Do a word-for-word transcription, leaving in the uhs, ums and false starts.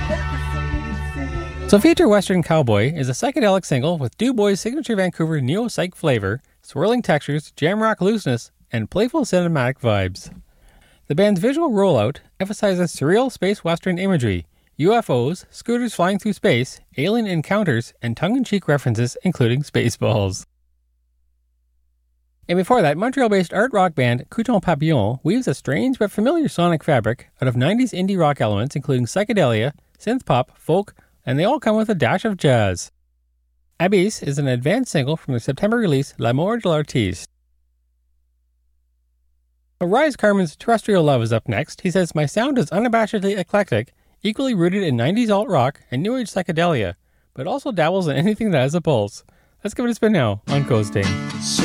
So Future Western Cowboy is a psychedelic single with Du Bois' signature Vancouver neo-psych flavor, swirling textures, jam rock looseness, and playful cinematic vibes. The band's visual rollout emphasizes surreal space western imagery, U F Os, scooters flying through space, alien encounters, and tongue-in-cheek references including Spaceballs. And before that, Montreal-based art rock band Couton Papillon weaves a strange but familiar sonic fabric out of nineties indie rock elements including psychedelia, synth-pop, folk, and they all come with a dash of jazz. Abyss is an advanced single from their September release L'amour de l'artiste. Rise Carmen's Terrestrial Love is up next. He says, "My sound is unabashedly eclectic, equally rooted in nineties alt-rock and new age psychedelia, but also dabbles in anything that has a pulse." Let's give it a spin now on Coasting.